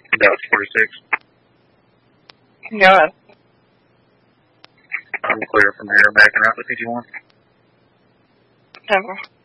Dallas 46. Go ahead. I'm clear from here, backing out with 51. Denver.